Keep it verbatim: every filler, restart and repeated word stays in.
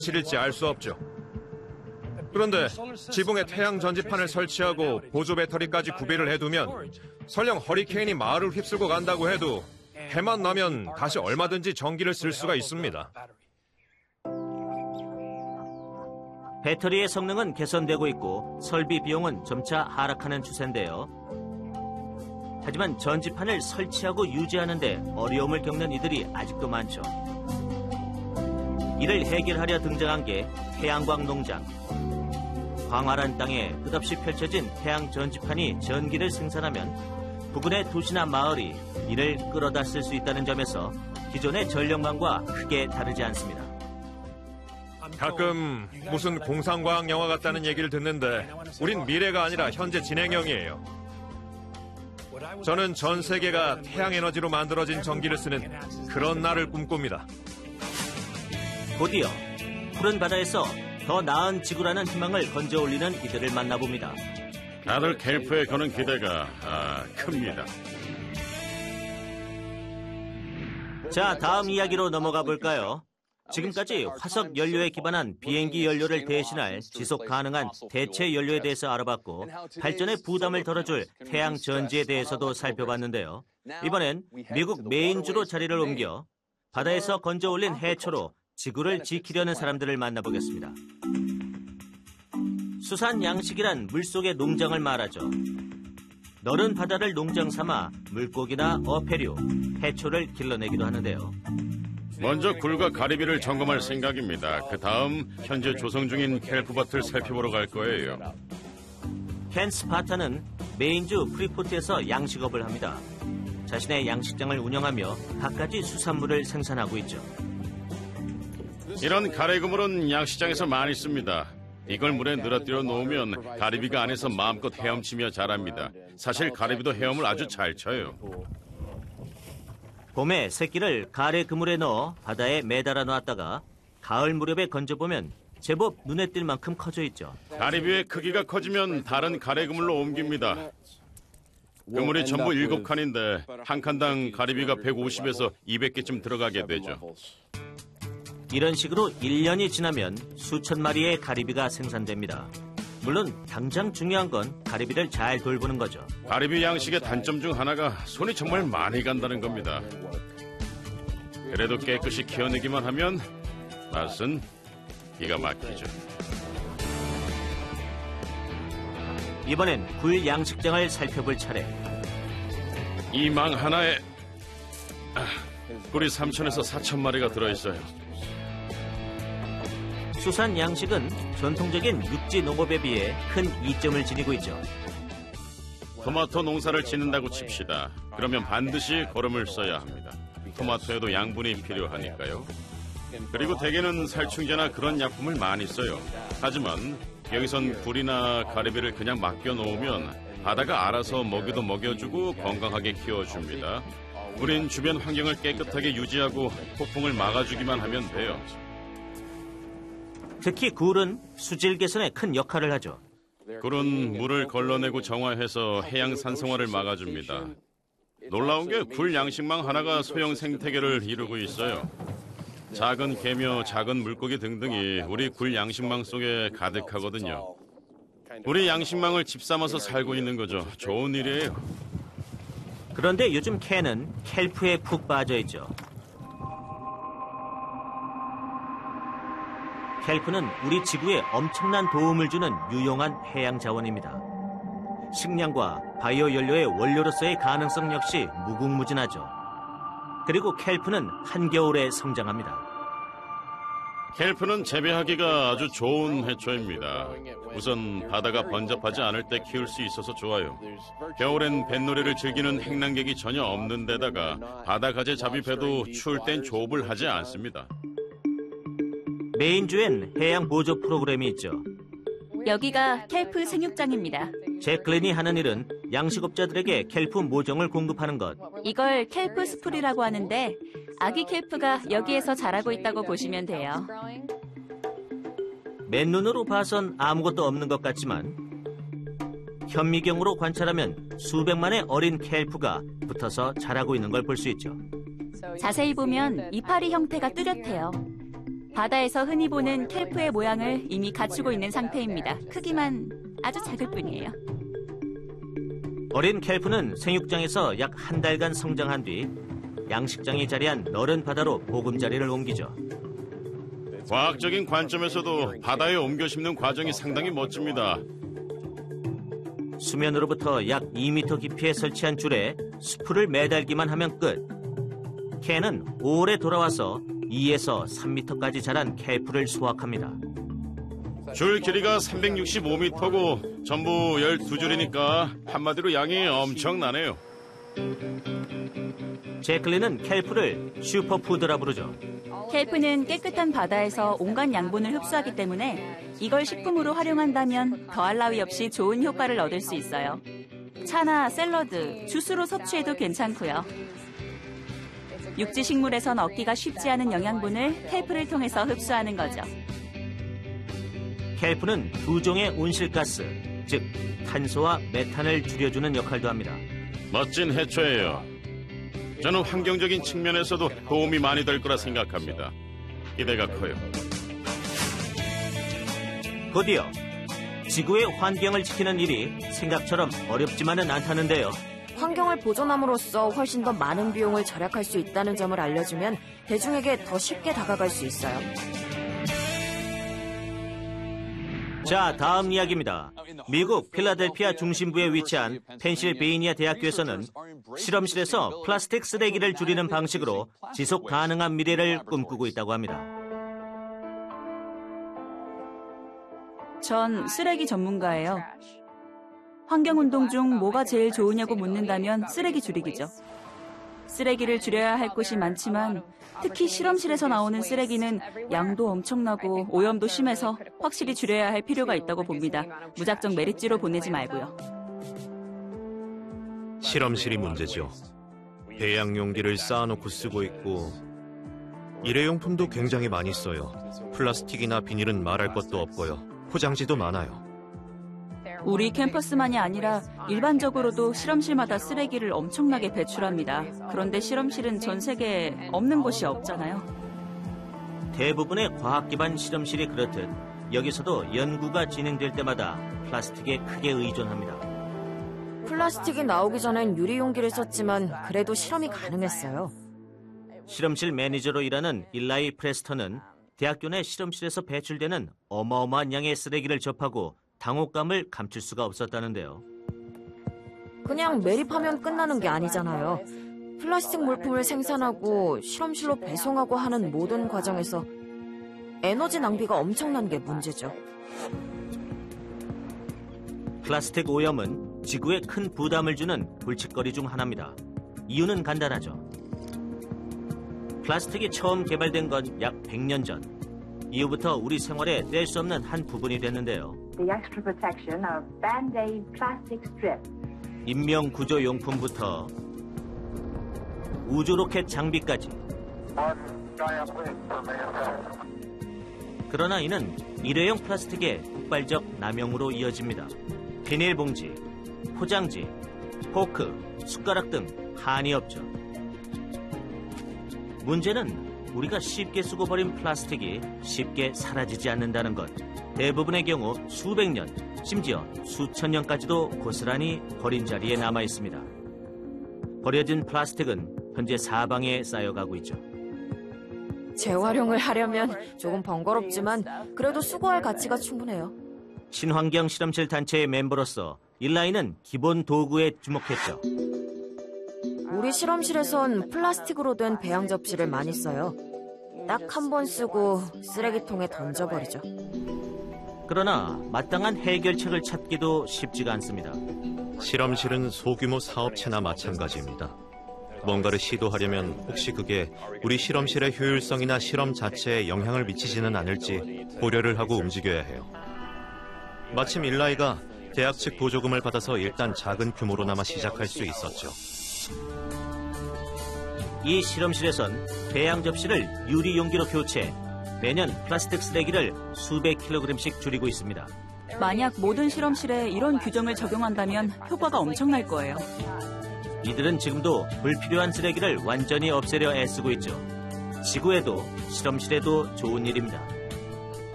실일지 알 수 없죠. 그런데 지붕에 태양 전지판을 설치하고 보조 배터리까지 구비를 해두면 설령 허리케인이 마을을 휩쓸고 간다고 해도 해만 나면 다시 얼마든지 전기를 쓸 수가 있습니다. 배터리의 성능은 개선되고 있고 설비 비용은 점차 하락하는 추세인데요. 하지만 전지판을 설치하고 유지하는 데 어려움을 겪는 이들이 아직도 많죠. 이를 해결하려 등장한 게 태양광 농장. 광활한 땅에 끝없이 펼쳐진 태양 전지판이 전기를 생산하면 부근의 도시나 마을이 이를 끌어다 쓸 수 있다는 점에서 기존의 전력망과 크게 다르지 않습니다. 가끔 무슨 공상과학 영화 같다는 얘기를 듣는데 우린 미래가 아니라 현재 진행형이에요. 저는 전 세계가 태양에너지로 만들어진 전기를 쓰는 그런 날을 꿈꿉니다. 곧이어 푸른 바다에서 더 나은 지구라는 희망을 건져 올리는 이들을 만나봅니다. 다들 켈프에 거는 기대가 아, 큽니다. 자, 다음 이야기로 넘어가 볼까요? 지금까지 화석 연료에 기반한 비행기 연료를 대신할 지속 가능한 대체 연료에 대해서 알아봤고 발전의 부담을 덜어줄 태양 전지에 대해서도 살펴봤는데요. 이번엔 미국 메인주로 자리를 옮겨 바다에서 건져 올린 해초로 지구를 지키려는 사람들을 만나보겠습니다. 수산 양식이란 물속의 농장을 말하죠. 너른 바다를 농장 삼아 물고기나 어패류, 해초를 길러내기도 하는데요. 먼저 굴과 가리비를 점검할 생각입니다. 그 다음 현재 조성 중인 켈프밭을 살펴보러 갈 거예요. 켄 스파타는 메인주 프리포트에서 양식업을 합니다. 자신의 양식장을 운영하며 갖가지 수산물을 생산하고 있죠. 이런 가래그물은 양식장에서 많이 씁니다. 이걸 물에 늘어뜨려 놓으면 가리비가 안에서 마음껏 헤엄치며 자랍니다. 사실 가리비도 헤엄을 아주 잘 쳐요. 봄에 새끼를 가래 그물에 넣어 바다에 매달아 놨다가 가을 무렵에 건져보면 제법 눈에 띌 만큼 커져 있죠. 가리비의 크기가 커지면 다른 가래 그물로 옮깁니다. 그물이 전부 일곱 칸인데 한 칸당 가리비가 백오십에서 이백 개쯤 들어가게 되죠. 이런 식으로 일 년이 지나면 수천 마리의 가리비가 생산됩니다. 물론 당장 중요한 건 가리비를 잘 돌보는 거죠. 가리비 양식의 단점 중 하나가 손이 정말 많이 간다는 겁니다. 그래도 깨끗이 키워내기만 하면 맛은 기가 막히죠. 이번엔 굴 양식장을 살펴볼 차례. 이 망 하나에 굴이 삼천에서 사천 마리가 들어있어요. 수산 양식은 전통적인 육지 농업에 비해 큰 이점을 지니고 있죠. 토마토 농사를 짓는다고 칩시다. 그러면 반드시 거름을 써야 합니다. 토마토에도 양분이 필요하니까요. 그리고 대개는 살충제나 그런 약품을 많이 써요. 하지만 여기선 굴이나 가리비를 그냥 맡겨놓으면 바다가 알아서 먹이도 먹여주고 건강하게 키워줍니다. 우린 주변 환경을 깨끗하게 유지하고 폭풍을 막아주기만 하면 돼요. 특히 굴은 수질 개선에 큰 역할을 하죠. 굴은 물을 걸러내고 정화해서 해양 산성화를 막아줍니다. 놀라운 게 굴 양식망 하나가 소형 생태계를 이루고 있어요. 작은 개며 작은 물고기 등등이 우리 굴 양식망 속에 가득하거든요. 우리 양식망을 집 삼아서 살고 있는 거죠. 좋은 일이에요. 그런데 요즘 켄은 켈프에 푹 빠져 있죠. 켈프는 우리 지구에 엄청난 도움을 주는 유용한 해양 자원입니다. 식량과 바이오 연료의 원료로서의 가능성 역시 무궁무진하죠. 그리고 켈프는 한겨울에 성장합니다. 켈프는 재배하기가 아주 좋은 해초입니다. 우선 바다가 번잡하지 않을 때 키울 수 있어서 좋아요. 겨울엔 뱃놀이를 즐기는 행랑객이 전혀 없는 데다가 바다 가재 잡입해도 추울 땐 조업을 하지 않습니다. 메인주엔 해양 보조 프로그램이 있죠. 여기가 켈프 생육장입니다. 잭클린이 하는 일은 양식업자들에게 켈프 모종을 공급하는 것. 이걸 켈프 스풀이라고 하는데 아기 켈프가 여기에서 자라고 있다고 보시면 돼요. 맨눈으로 봐선 아무것도 없는 것 같지만 현미경으로 관찰하면 수백만의 어린 켈프가 붙어서 자라고 있는 걸 볼 수 있죠. 자세히 보면 이파리 형태가 뚜렷해요. 바다에서 흔히 보는 켈프의 모양을 이미 갖추고 있는 상태입니다. 크기만 아주 작을 뿐이에요. 어린 켈프는 생육장에서 약 한 달간 성장한 뒤 양식장이 자리한 너른 바다로 보금자리를 옮기죠. 과학적인 관점에서도 바다에 옮겨 심는 과정이 상당히 멋집니다. 수면으로부터 약 이 미터 깊이에 설치한 줄에 수풀을 매달기만 하면 끝. 캔은 오래 돌아와서 이에서 삼 미터까지 자란 켈프를 수확합니다. 줄 길이가 삼백육십오 미터고 전부 열두 줄이니까 한마디로 양이 엄청나네요. 제클린은 켈프를 슈퍼푸드라 부르죠. 켈프는 깨끗한 바다에서 온갖 양분을 흡수하기 때문에 이걸 식품으로 활용한다면 더할 나위 없이 좋은 효과를 얻을 수 있어요. 차나 샐러드, 주스로 섭취해도 괜찮고요. 육지 식물에선 얻기가 쉽지 않은 영양분을 켈프를 통해서 흡수하는 거죠. 켈프는 두 종의 온실가스, 즉 탄소와 메탄을 줄여주는 역할도 합니다. 멋진 해초예요. 저는 환경적인 측면에서도 도움이 많이 될 거라 생각합니다. 기대가 커요. 곧이어 지구의 환경을 지키는 일이 생각처럼 어렵지만은 않다는데요. 환경을 보존함으로써 훨씬 더 많은 비용을 절약할 수 있다는 점을 알려주면 대중에게 더 쉽게 다가갈 수 있어요. 자, 다음 이야기입니다. 미국 필라델피아 중심부에 위치한 펜실베이니아 대학교에서는 실험실에서 플라스틱 쓰레기를 줄이는 방식으로 지속 가능한 미래를 꿈꾸고 있다고 합니다. 전 쓰레기 전문가예요. 환경운동 중 뭐가 제일 좋으냐고 묻는다면 쓰레기 줄이기죠. 쓰레기를 줄여야 할 곳이 많지만 특히 실험실에서 나오는 쓰레기는 양도 엄청나고 오염도 심해서 확실히 줄여야 할 필요가 있다고 봅니다. 무작정 메리츠로 보내지 말고요. 실험실이 문제죠. 배양 용기를 쌓아놓고 쓰고 있고 일회용품도 굉장히 많이 써요. 플라스틱이나 비닐은 말할 것도 없고요. 포장지도 많아요. 우리 캠퍼스만이 아니라 일반적으로도 실험실마다 쓰레기를 엄청나게 배출합니다. 그런데 실험실은 전 세계에 없는 곳이 없잖아요. 대부분의 과학 기반 실험실이 그렇듯 여기서도 연구가 진행될 때마다 플라스틱에 크게 의존합니다. 플라스틱이 나오기 전엔 유리 용기를 썼지만 그래도 실험이 가능했어요. 실험실 매니저로 일하는 일라이 프레스턴은 대학교 내 실험실에서 배출되는 어마어마한 양의 쓰레기를 접하고 당혹감을 감출 수가 없었다는데요. 그냥 매립하면 끝나는 게 아니잖아요. 플라스틱 물품을 생산하고 실험실로 배송하고 하는 모든 과정에서 에너지 낭비가 엄청난 게 문제죠. 플라스틱 오염은 지구에 큰 부담을 주는 골칫거리 중 하나입니다. 이유는 간단하죠. 플라스틱이 처음 개발된 건 약 백 년 전. 이후부터 우리 생활에 뗄 수 없는 한 부분이 됐는데요. 인명구조용품부터 우주로켓 장비까지. 그러나 이는 일회용 플라스틱의 폭발적 남용으로 이어집니다. 비닐봉지, 포장지, 포크, 숟가락 등 한이 없죠. 문제는 우리가 쉽게 쓰고 버린 플라스틱이 쉽게 사라지지 않는다는 것. 대부분의 경우 수백 년, 심지어 수천 년까지도 고스란히 버린 자리에 남아 있습니다. 버려진 플라스틱은 현재 사방에 쌓여가고 있죠. 재활용을 하려면 조금 번거롭지만 그래도 수거할 가치가 충분해요. 친환경 실험실 단체의 멤버로서 일라이는 기본 도구에 주목했죠. 우리 실험실에선 플라스틱으로 된 배양 접시를 많이 써요. 딱 한 번 쓰고 쓰레기통에 던져버리죠. 그러나 마땅한 해결책을 찾기도 쉽지가 않습니다. 실험실은 소규모 사업체나 마찬가지입니다. 뭔가를 시도하려면 혹시 그게 우리 실험실의 효율성이나 실험 자체에 영향을 미치지는 않을지 고려를 하고 움직여야 해요. 마침 일라이가 대학 측 보조금을 받아서 일단 작은 규모로나마 시작할 수 있었죠. 이 실험실에선 배양 접시를 유리 용기로 교체, 매년 플라스틱 쓰레기를 수백 킬로그램씩 줄이고 있습니다. 만약 모든 실험실에 이런 규정을 적용한다면 효과가 엄청날 거예요. 이들은 지금도 불필요한 쓰레기를 완전히 없애려 애쓰고 있죠. 지구에도 실험실에도 좋은 일입니다.